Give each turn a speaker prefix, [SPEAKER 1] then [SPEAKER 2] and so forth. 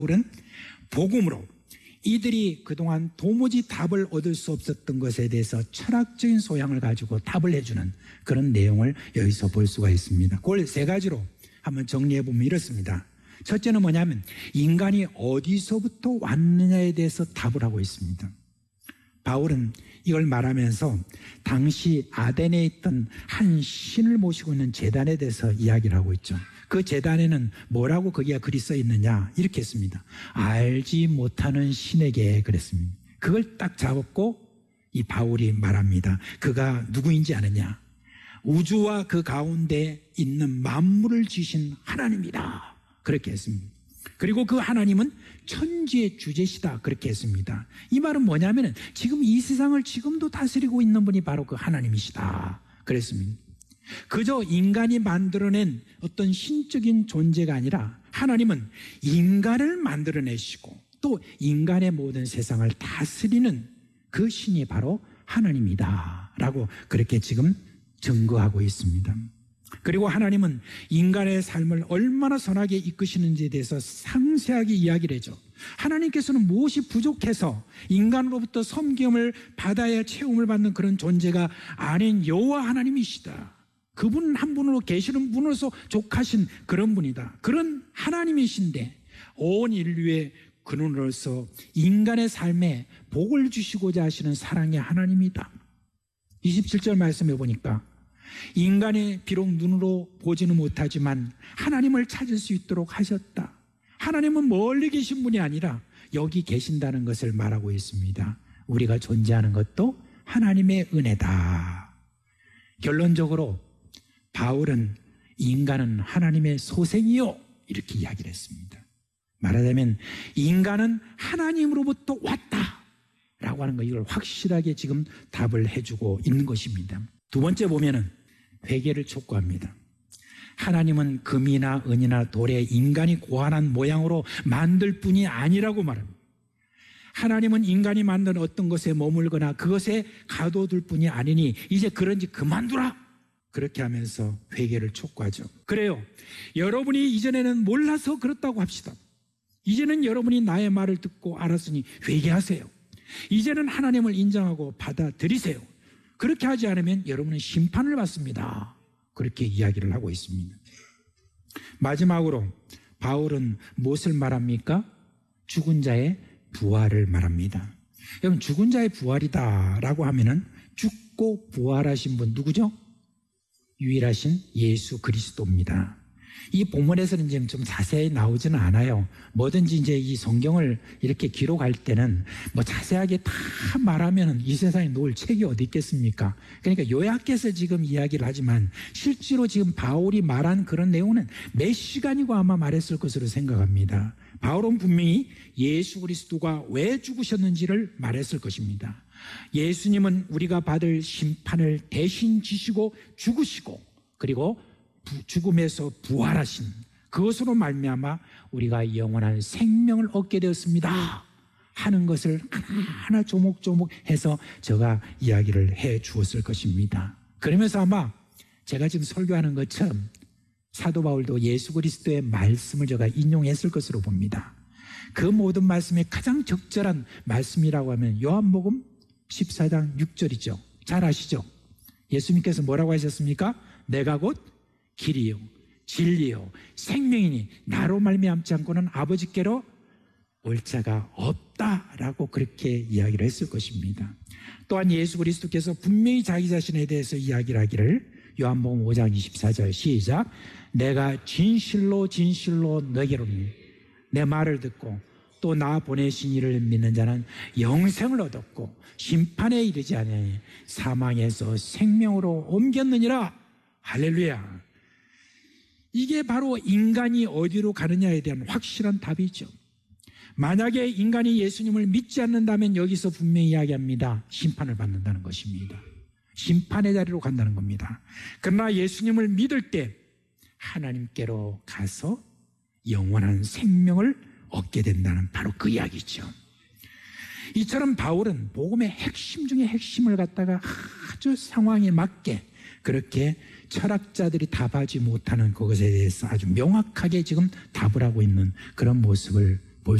[SPEAKER 1] 바울은 복음으로 이들이 그동안 도무지 답을 얻을 수 없었던 것에 대해서 철학적인 소양을 가지고 답을 해주는 그런 내용을 여기서 볼 수가 있습니다. 그걸 세 가지로 한번 정리해보면 이렇습니다. 첫째는 뭐냐면 인간이 어디서부터 왔느냐에 대해서 답을 하고 있습니다. 바울은 이걸 말하면서 당시 아덴에 있던 한 신을 모시고 있는 제단에 대해서 이야기를 하고 있죠. 그 제단에는 뭐라고 거기가 글이 써 있느냐 이렇게 했습니다. 알지 못하는 신에게 그랬습니다. 그걸 딱 잡았고 이 바울이 말합니다. 그가 누구인지 아느냐? 우주와 그 가운데 있는 만물을 지신 하나님이다 그렇게 했습니다. 그리고 그 하나님은 천지의 주제시다 그렇게 했습니다. 이 말은 뭐냐면 지금 이 세상을 지금도 다스리고 있는 분이 바로 그 하나님이시다 그랬습니다. 그저 인간이 만들어낸 어떤 신적인 존재가 아니라 하나님은 인간을 만들어내시고 또 인간의 모든 세상을 다스리는 그 신이 바로 하나님이다 라고 그렇게 지금 증거하고 있습니다. 그리고 하나님은 인간의 삶을 얼마나 선하게 이끄시는지에 대해서 상세하게 이야기를 해줘. 하나님께서는 무엇이 부족해서 인간으로부터 섬김을 받아야 채움을 받는 그런 존재가 아닌 여호와 하나님이시다. 그분 한 분으로 계시는 분으로서 족하신 그런 분이다. 그런 하나님이신데 온 인류의 근원으로서 인간의 삶에 복을 주시고자 하시는 사랑의 하나님이다. 27절 말씀해 보니까 인간이 비록 눈으로 보지는 못하지만 하나님을 찾을 수 있도록 하셨다. 하나님은 멀리 계신 분이 아니라 여기 계신다는 것을 말하고 있습니다. 우리가 존재하는 것도 하나님의 은혜다. 결론적으로 바울은 인간은 하나님의 소생이요 이렇게 이야기를 했습니다. 말하자면 인간은 하나님으로부터 왔다 라고 하는 거 이걸 확실하게 지금 답을 해주고 있는 것입니다. 두 번째 보면은 회개를 촉구합니다. 하나님은 금이나 은이나 돌에 인간이 고안한 모양으로 만들 뿐이 아니라고 말합니다. 하나님은 인간이 만든 어떤 것에 머물거나 그것에 가둬둘 뿐이 아니니 이제 그런 짓 그만두라 그렇게 하면서 회개를 촉구하죠. 그래요. 여러분이 이전에는 몰라서 그렇다고 합시다. 이제는 여러분이 나의 말을 듣고 알았으니 회개하세요. 이제는 하나님을 인정하고 받아들이세요. 그렇게 하지 않으면 여러분은 심판을 받습니다. 그렇게 이야기를 하고 있습니다. 마지막으로 바울은 무엇을 말합니까? 죽은 자의 부활을 말합니다. 여러분 죽은 자의 부활이다라고 하면은 죽고 부활하신 분 누구죠? 유일하신 예수 그리스도입니다. 이 본문에서는 지금 좀 자세히 나오지는 않아요. 뭐든지 이제 이 성경을 이렇게 기록할 때는 뭐 자세하게 다 말하면 이 세상에 놓을 책이 어디 있겠습니까? 그러니까 요약해서 지금 이야기를 하지만 실제로 지금 바울이 말한 그런 내용은 몇 시간이고 아마 말했을 것으로 생각합니다. 바울은 분명히 예수 그리스도가 왜 죽으셨는지를 말했을 것입니다. 예수님은 우리가 받을 심판을 대신 지시고 죽으시고 그리고 죽음에서 부활하신 그것으로 말미암아 우리가 영원한 생명을 얻게 되었습니다 하는 것을 하나하나 조목조목 해서 제가 이야기를 해 주었을 것입니다. 그러면서 아마 제가 지금 설교하는 것처럼 사도 바울도 예수 그리스도의 말씀을 제가 인용했을 것으로 봅니다. 그 모든 말씀에 가장 적절한 말씀이라고 하면 요한복음 14장 6절이죠. 잘 아시죠? 예수님께서 뭐라고 하셨습니까? 내가 곧 길이요 진리요 생명이니 나로 말미암지 않고는 아버지께로 올 자가 없다라고 그렇게 이야기를 했을 것입니다. 또한 예수 그리스도께서 분명히 자기 자신에 대해서 이야기를 하기를 요한복음 5장 24절 시작 내가 진실로 진실로 너희로 내 말을 듣고 또 나 보내신 이를 믿는 자는 영생을 얻었고 심판에 이르지 아니하니 사망에서 생명으로 옮겼느니라. 할렐루야. 이게 바로 인간이 어디로 가느냐에 대한 확실한 답이죠. 만약에 인간이 예수님을 믿지 않는다면 여기서 분명히 이야기합니다. 심판을 받는다는 것입니다. 심판의 자리로 간다는 겁니다. 그러나 예수님을 믿을 때 하나님께로 가서 영원한 생명을 얻게 된다는 바로 그 이야기죠. 이처럼 바울은 복음의 핵심 중에 핵심을 갖다가 아주 상황에 맞게 그렇게 철학자들이 답하지 못하는 그것에 대해서 아주 명확하게 지금 답을 하고 있는 그런 모습을